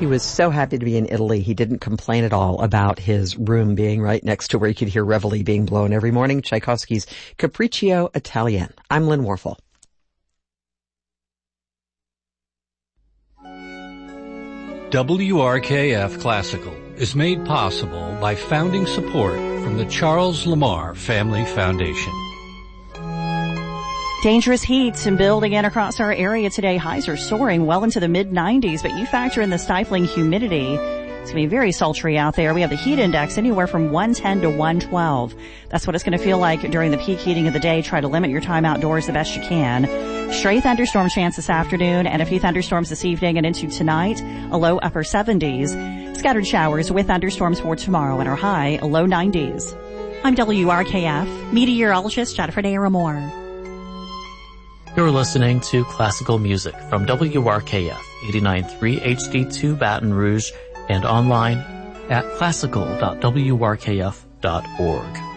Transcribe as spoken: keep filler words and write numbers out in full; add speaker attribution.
Speaker 1: He was so happy to be in Italy. He didn't complain at all about his room being right next to where he could hear Reveille being blown every morning. Tchaikovsky's Capriccio Italian. I'm Lynn Warfel.
Speaker 2: W R K F Classical is made possible by founding support from the Charles Lamar Family Foundation.
Speaker 3: Dangerous heats and building in across our area today. Highs are soaring well into the mid nineties, but you factor in the stifling humidity. It's going to be very sultry out there. We have the heat index anywhere from one ten to one twelve. That's what it's going to feel like during the peak heating of the day. Try to limit your time outdoors the best you can. Stray thunderstorm chance this afternoon and a few thunderstorms this evening and into tonight. A low upper seventies. Scattered showers with thunderstorms for tomorrow and our high a low nineties. I'm W R K F meteorologist Jennifer Naramore.
Speaker 4: You're listening to classical music from W R K F eighty-nine point three H D two Baton Rouge and online at classical dot w r k f dot org.